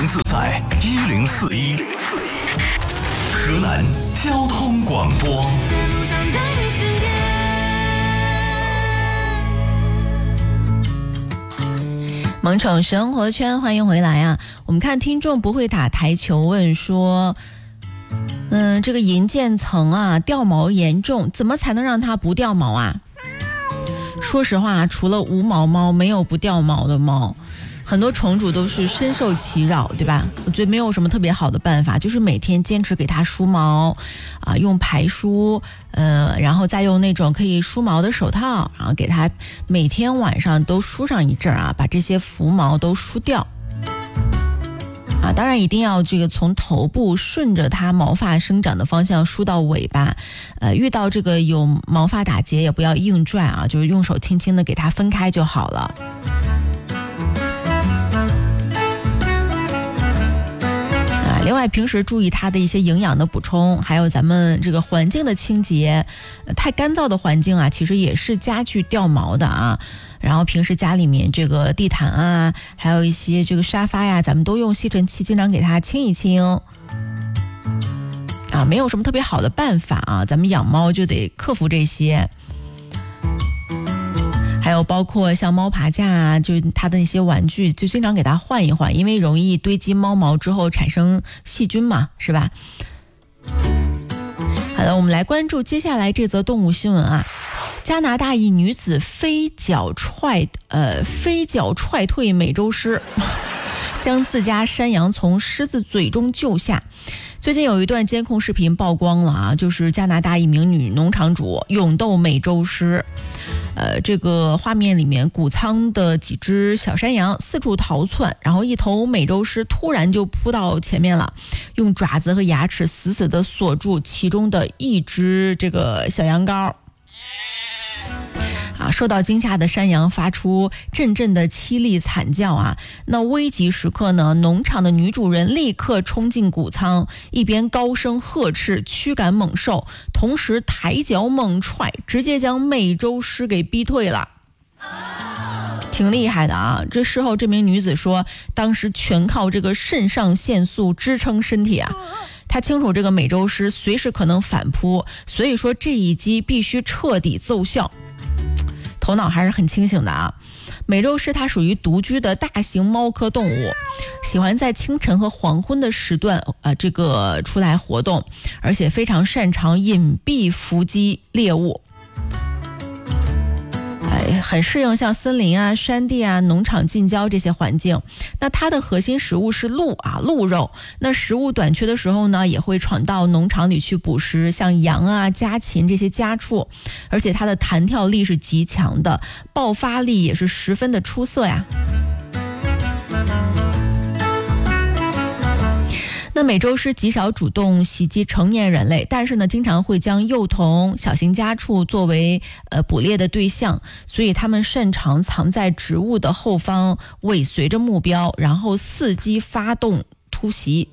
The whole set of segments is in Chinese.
自在1041，河南交通广播。 萌宠生活圈，欢迎回来啊！我们看听众不会打台球问说，这个银渐层啊掉毛严重，怎么才能让它不掉毛啊？说实话，除了无毛猫，没有不掉毛的猫。很多宠主都是深受其扰，对吧？我觉得没有什么特别好的办法，就是每天坚持给它梳毛啊，用排梳，然后再用那种可以梳毛的手套，然后给它每天晚上都梳上一阵啊，把这些浮毛都梳掉。啊，当然一定要这个从头部顺着它毛发生长的方向梳到尾巴，遇到这个有毛发打结也不要硬拽啊，就是用手轻轻的给它分开就好了。另外平时注意它的一些营养的补充，还有咱们这个环境的清洁，太干燥的环境啊其实也是加剧掉毛的啊。然后平时家里面这个地毯啊，还有一些这个沙发呀，咱们都用吸尘器经常给它清一清啊。没有什么特别好的办法啊，咱们养猫就得克服这些。还有包括像猫爬架啊，就它的那些玩具就经常给它换一换，因为容易堆积猫毛之后产生细菌嘛，是吧？好的，我们来关注接下来这则动物新闻啊。加拿大一女子飞脚踹退美洲狮，将自家山羊从狮子嘴中救下。最近有一段监控视频曝光了啊，就是加拿大一名女农场主勇斗美洲狮。这个画面里面，谷仓的几只小山羊四处逃窜，然后一头美洲狮突然就扑到前面了，用爪子和牙齿死死地锁住其中的一只这个小羊羔。受到惊吓的山羊发出阵阵的凄厉惨叫啊！那危急时刻呢，农场的女主人立刻冲进谷仓，一边高声呵斥驱赶猛兽，同时抬脚猛踹，直接将美洲狮给逼退了。挺厉害的啊！这事后这名女子说，当时全靠这个肾上腺素支撑身体啊。她清楚这个美洲狮随时可能反扑，所以说这一击必须彻底奏效。头脑还是很清醒的啊。美洲狮它属于独居的大型猫科动物，喜欢在清晨和黄昏的时段这个出来活动，而且非常擅长隐蔽伏击猎物。很适应像森林啊、山地啊、农场近郊这些环境。那它的核心食物是鹿肉。那食物短缺的时候呢，也会闯到农场里去捕食，像羊啊、家禽这些家畜。而且它的弹跳力是极强的，爆发力也是十分的出色呀。那美洲狮极少主动袭击成年人类，但是呢，经常会将幼童、小型家畜作为捕猎的对象，所以他们擅长藏在植物的后方，尾随着目标，然后伺机发动突袭。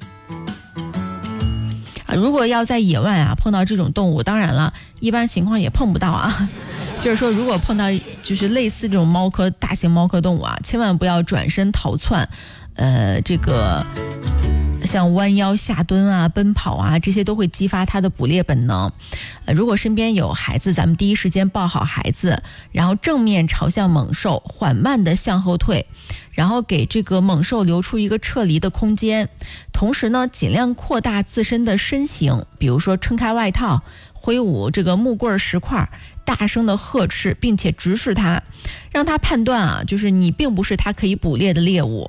如果要在野外碰到这种动物，当然了，一般情况也碰不到啊。就是说，如果碰到就是类似这种大型猫科动物千万不要转身逃窜，这个。像弯腰下蹲奔跑这些都会激发它的捕猎本能。如果身边有孩子，咱们第一时间抱好孩子，然后正面朝向猛兽，缓慢地向后退，然后给这个猛兽留出一个撤离的空间。同时呢，尽量扩大自身的身形，比如说撑开外套，挥舞这个木棍石块，大声的呵斥，并且直视它，让它判断就是你并不是它可以捕猎的猎物。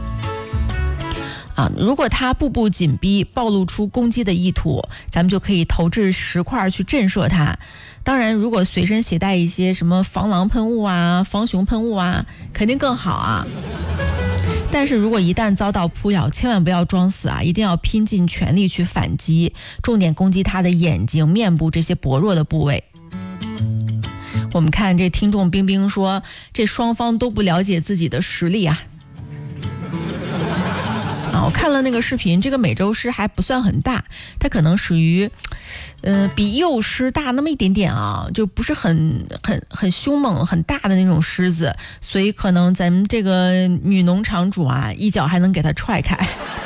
如果它步步紧逼，暴露出攻击的意图，咱们就可以投掷石块去震慑它。当然，如果随身携带一些什么防狼喷雾防熊喷雾肯定更好但是如果一旦遭到扑咬，千万不要装死一定要拼尽全力去反击，重点攻击它的眼睛、面部这些薄弱的部位。我们看这听众冰冰说，这双方都不了解自己的实力啊。我看了那个视频，这个美洲狮还不算很大，它可能属于比幼狮大那么一点点啊，就不是很凶猛很大的那种狮子，所以可能咱们这个女农场主啊，一脚还能给它踹开。